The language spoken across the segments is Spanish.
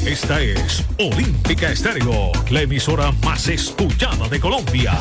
Esta es Olímpica Estéreo, la emisora más escuchada de Colombia.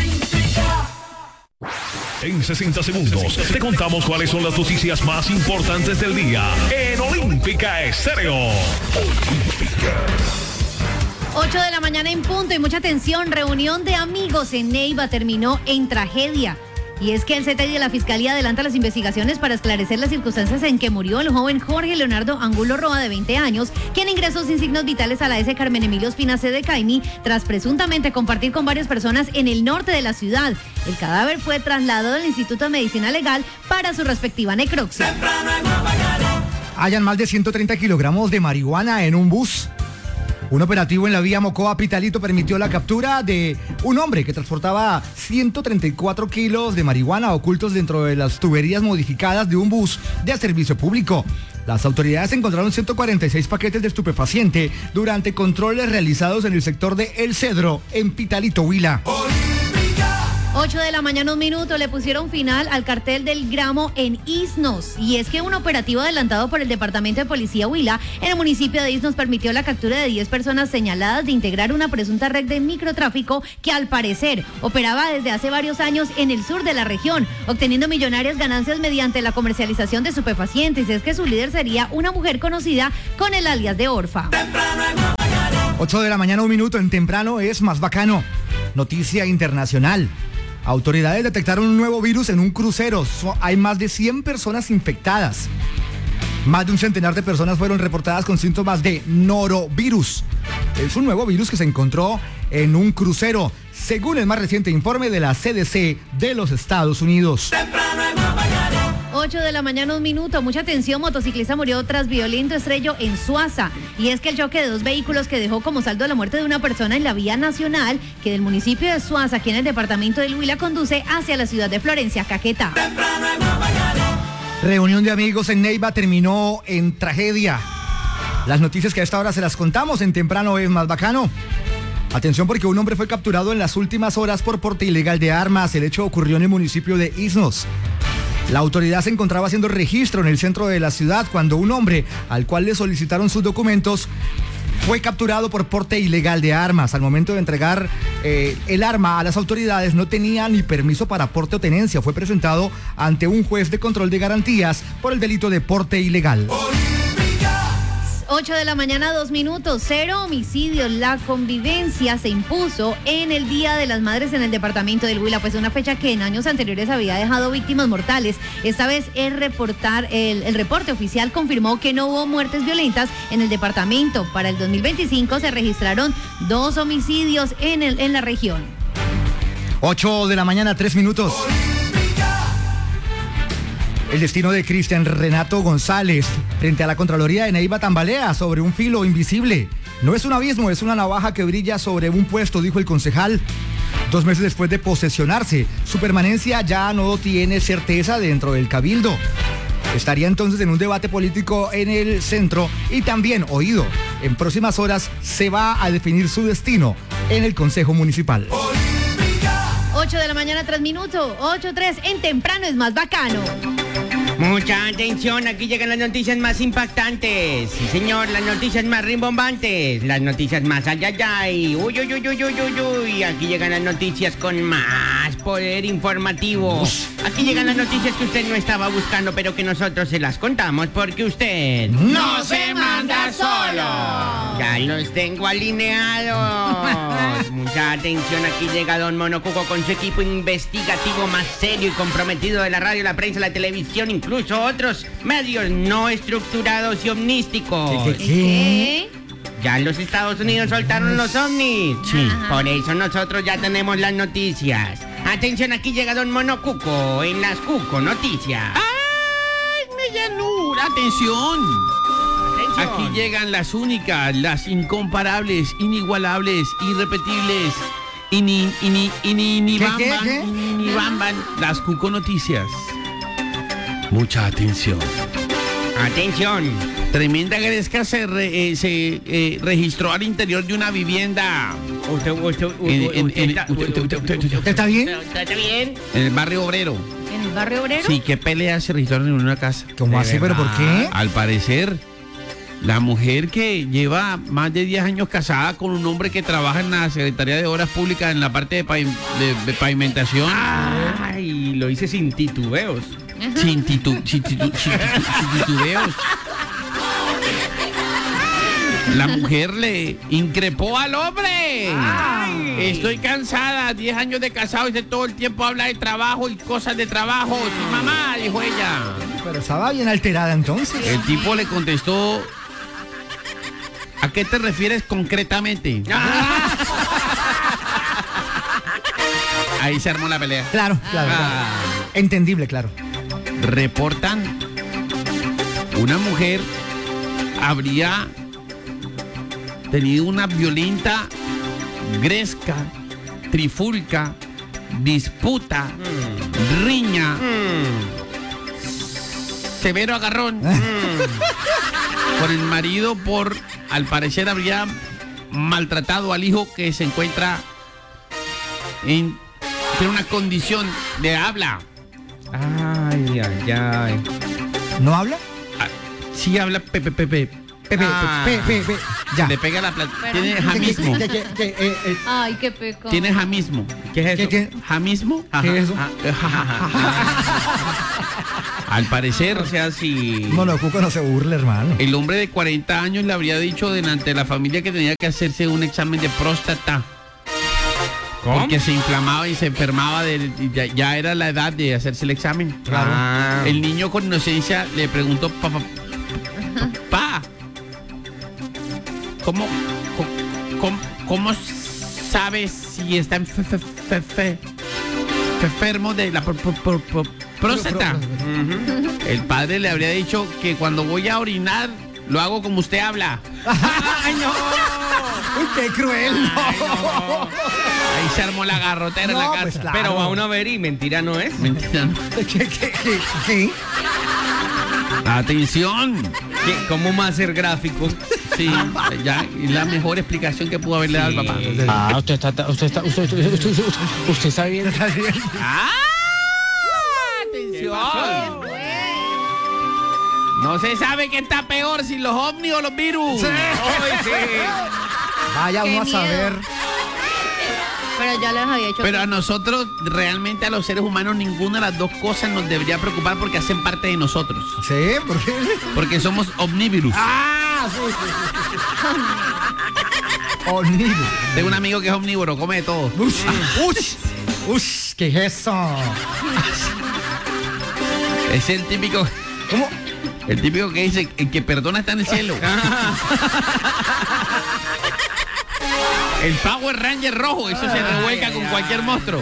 En 60 segundos te contamos cuáles son las noticias más importantes del día en Olímpica Estéreo. Olímpica. 8 de la mañana en punto y mucha atención. Reunión de amigos en Neiva terminó en tragedia. Y es que el CTI de la Fiscalía adelanta las investigaciones para esclarecer las circunstancias en que murió el joven Jorge Leonardo Angulo Roa, de 20 años, quien ingresó sin signos vitales a la S. Carmen Emilio Espina C. de Caimi tras presuntamente compartir con varias personas en el norte de la ciudad. El cadáver fue trasladado al Instituto de Medicina Legal para su respectiva necropsia. Hallan más de 130 kilogramos de marihuana en un bus. Un operativo en la vía Mocoa-Pitalito permitió la captura de un hombre que transportaba 134 kilos de marihuana ocultos dentro de las tuberías modificadas de un bus de servicio público. Las autoridades encontraron 146 paquetes de estupefaciente durante controles realizados en el sector de El Cedro, en Pitalito, Huila. 8 de la mañana, 1 minuto, le pusieron final al cartel del gramo en Isnos. Y es que un operativo adelantado por el Departamento de Policía Huila en el municipio de Isnos permitió la captura de 10 personas señaladas de integrar una presunta red de microtráfico que al parecer operaba desde hace varios años en el sur de la región, obteniendo millonarias ganancias mediante la comercialización de estupefacientes. Es que su líder sería una mujer conocida con el alias de Orfa. 8 de la mañana, 1 minuto, en temprano es más bacano. Noticia internacional. Autoridades detectaron un nuevo virus en un crucero. Hay más de 100 personas infectadas. Más de un centenar de personas fueron reportadas con síntomas de norovirus. Es un nuevo virus que se encontró en un crucero, según el más reciente informe de la CDC de los Estados Unidos. 8 de la mañana, 1 minuto. Mucha atención, motociclista murió tras violento estrello en Suaza. Y es que el choque de dos vehículos que dejó como saldo la muerte de una persona en la vía nacional, que del municipio de Suaza, aquí en el departamento del Huila, conduce hacia la ciudad de Florencia, Caquetá. Reunión de amigos en Neiva terminó en tragedia. Las noticias que a esta hora se las contamos en temprano es más bacano. Atención, porque un hombre fue capturado en las últimas horas por porte ilegal de armas. El hecho ocurrió en el municipio de Isnos. La autoridad se encontraba haciendo registro en el centro de la ciudad cuando un hombre, al cual le solicitaron sus documentos, fue capturado por porte ilegal de armas. Al momento de entregar el arma a las autoridades, no tenía ni permiso para porte o tenencia. Fue presentado ante un juez de control de garantías por el delito de porte ilegal. 8 de la mañana, 2 minutos, 0 homicidios. La convivencia se impuso en el Día de las Madres en el departamento del Huila, pues una fecha que en años anteriores había dejado víctimas mortales. Esta vez el reporte oficial confirmó que no hubo muertes violentas en el departamento. Para el 2025 se registraron 2 homicidios en la región. 8 de la mañana, 3 minutos. El destino de Cristian Renato González frente a la Contraloría de Neiva tambalea sobre un filo invisible. No es un abismo, es una navaja que brilla sobre un puesto, dijo el concejal. 2 meses después de posesionarse, su permanencia ya no tiene certeza dentro del cabildo. Estaría entonces en un debate político en el centro y también, oído, en próximas horas se va a definir su destino en el Consejo Municipal. 8 de la mañana, 3 minutos, 8:03, en temprano es más bacano. Mucha atención, aquí llegan las noticias más impactantes. Sí, señor, las noticias más rimbombantes, las noticias más ayayay. Uy, uy, uy, uy, uy, uy, uy. Aquí llegan las noticias con más poder informativo. Aquí llegan las noticias que usted no estaba buscando, pero que nosotros se las contamos porque usted no se manda solo. Ya los tengo alineados. Mucha atención, aquí llega Don Monocuco con su equipo investigativo más serio y comprometido de la radio, la prensa, la televisión, incluso otros medios no estructurados y omnísticos. ¿Qué? Ya los Estados Unidos soltaron los ovnis. Sí. Por eso nosotros ya tenemos las noticias. Atención, aquí llega Don Monocuco en las Cuco Noticias. ¡Ay, Mellanur! ¡Atención! Aquí llegan las únicas, las incomparables, inigualables, irrepetibles, bamban, las Cuco Noticias. Mucha atención. Atención. Tremenda gresca se registró al interior de una vivienda. ¿Está bien? ¿Está bien? En el barrio obrero. ¿En el barrio obrero? Sí, ¿qué peleas se registraron en una casa? ¿Cómo así? ¿Pero por qué? Al parecer, La mujer que lleva más de 10 años casada con un hombre que trabaja en la Secretaría de Obras Públicas en la parte de pavimentación. Ay, lo hice sin titubeos. Sin titubeos. La mujer le increpó al hombre. Estoy cansada, 10 años de casado y de todo el tiempo habla de trabajo y cosas de trabajo. Sí, mamá, dijo ella. Pero estaba bien alterada entonces. El tipo le contestó, ¿a qué te refieres concretamente? Ahí se armó la pelea. Claro. Entendible, claro. Reportan, una mujer habría tenido una violenta gresca, trifulca, disputa, riña, severo agarrón con el marido al parecer habría maltratado al hijo que se encuentra tiene una condición de habla. Ay. ¿No habla? Sí habla Pepe. Ya. Le pega la plata. Tiene jamismo. Ay, qué pecado. Tiene jamismo. ¿Qué es eso? ¿Qué? ¿Jamismo? ¿Qué es eso? Al parecer, O sea, si... No, Cuco, no se burle, hermano. el hombre de 40 años le habría dicho delante de la familia que tenía que hacerse un examen de próstata. ¿Cómo? Porque se inflamaba y se enfermaba, ya era la edad de hacerse el examen. Claro. Ah. El niño con inocencia le preguntó, papá, ¿cómo sabes si está enfermo de la próstata? El padre le habría dicho que cuando voy a orinar, lo hago como usted habla. ¡Ay, no! ¡Uy, qué cruel! Ay, no. Ahí se armó la garrotera en la No, casa. pues, claro. Pero va uno a ver y mentira no es. Mentira, ¿no? ¿Qué? Atención. ¿Cómo más ser gráfico? Sí, ya es la mejor explicación que pudo haberle dado al papá. Usted está bien. ¡Ah! ¡Atención! No se sabe qué está peor, si los ovnis o los virus. Sí. Ay, sí. Vaya Qué uno a miedo. saber. Pero ya les había hecho. Pero a nosotros, realmente a los seres humanos, ninguna de las dos cosas nos debería preocupar porque hacen parte de nosotros. ¿Sí? ¿Por qué? Porque somos omnívirus. ¡Ah! Sí. Omnívoros. Tengo un amigo que es omnívoro, come de todo. Ush, ¿qué es eso? Es el típico... ¿Cómo? El típico que dice, el que perdona está en el cielo. El Power Ranger rojo, eso se revuelca con cualquier monstruo.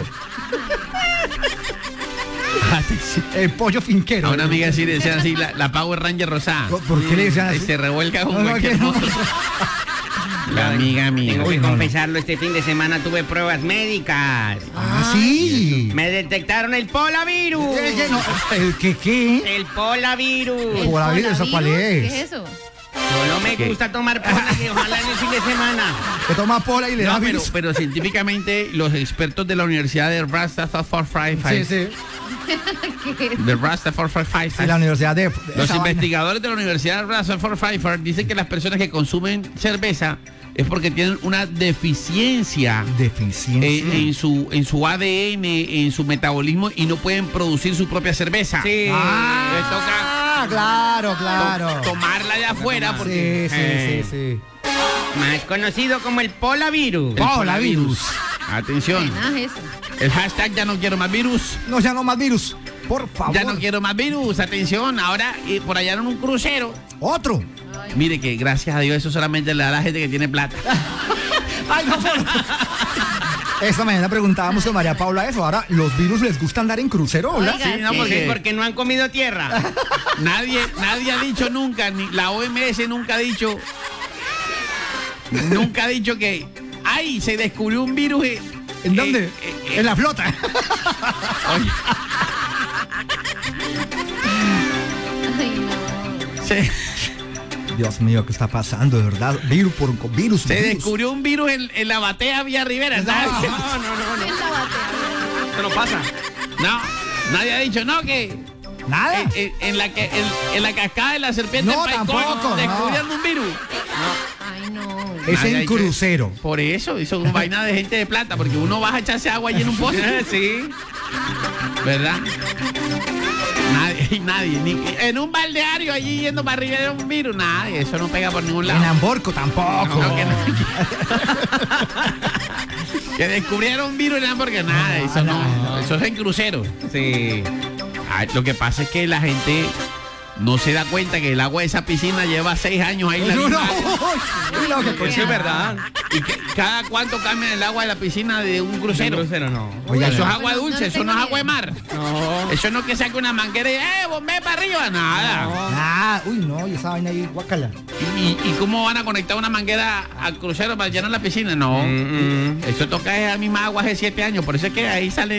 El pollo finquero. A una amiga así le decían así, la Power Ranger rosada. ¿Por qué le decían así? Se revuelca con No, cualquier que no. monstruo. La amiga mía. Tengo Uy, que no, confesarlo, este fin de semana tuve pruebas médicas. Ah, sí. Me detectaron el polavirus. ¿El qué? El polavirus. ¿Polavirus? ¿Eso cuál es? ¿Qué es eso? No me gusta tomar pola, que ojalá en el fin de semana. Que toma pola y le da No, virus. pero científicamente los expertos de la Universidad de Rastafari, Sí. de Rastafari, Sí, la universidad de... los esa vaina. investigadores de la Universidad de Rastafari dicen que las personas que consumen cerveza es porque tienen una deficiencia Deficiencia. en su ADN, en su metabolismo y no pueden producir su propia cerveza. Sí. Les toca Claro. tomarla de afuera porque Sí. Más conocido como el polavirus. Polavirus. Atención, Nada es eso. el hashtag ya no quiero más virus. No, ya no más virus. Por favor. Ya no quiero más virus, atención, ahora por allá en un crucero. Otro. Mire que gracias a Dios eso solamente le da a la gente que tiene plata. Ay, no. Esta mañana preguntábamos con María Paula eso. Ahora, ¿los virus les gusta andar en crucero? ¿Hola? Oiga, Sí, no, sí. Porque no han comido tierra. Nadie ha dicho nunca, ni la OMS nunca ha dicho que, ay, se descubrió un virus. ¿En dónde? En la flota. Oye, Ay, no. Dios mío, ¿qué está pasando? De verdad, virus. se descubrió un virus en la batea Vía Rivera. No. ¿Sabes? En la batea. Eso no pasa. No, nadie ha dicho, no, que Nada. En la cascada de la serpiente No, en Paicón tampoco, descubrieron un virus. Ay, no. Es Nadie ha en dicho crucero. Por eso, hizo una vaina de gente de plata, porque uno va a echarse agua allí en un poste. Sí. ¿Verdad? Nadie, ni en un balneario allí yendo para arriba de un virus, nadie, eso no pega por ningún lado. En Amborco tampoco. No, que no. Que descubrieron un virus porque nada, eso no, eso es en crucero. Sí. Ay, lo que pasa es que la gente no se da cuenta que el agua de esa piscina lleva 6 años ahí. La No, misma no. agua. Uy, no, qué Eso es verdad. Y que cada cuánto cambian el agua de la piscina de un crucero. Crucero no. Oiga, Eso es no. agua No, dulce, no eso tengo no es ni agua de mar. No. Eso no es que saque una manguera y bombé para arriba, nada. Ah, uy, no, y esa vaina ahí, guácala. ¿Y cómo van a conectar una manguera al crucero para llenar la piscina? No. Eso toca esa misma agua hace 7 años, por eso es que ahí sale